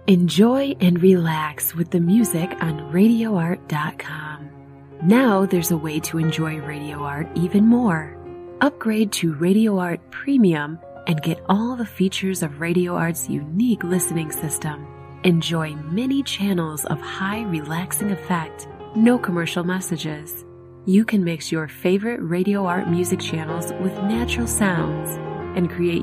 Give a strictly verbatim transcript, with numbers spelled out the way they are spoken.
Enjoy and relax with the music on radio art dot com. Now there's a way to enjoy Radio Art even more. Upgrade to Radio Art Premium and get all the features of Radio Art's unique listening system. Enjoy many channels of high relaxing effect, no commercial messages. You can mix your favorite Radio Art music channels with natural sounds and create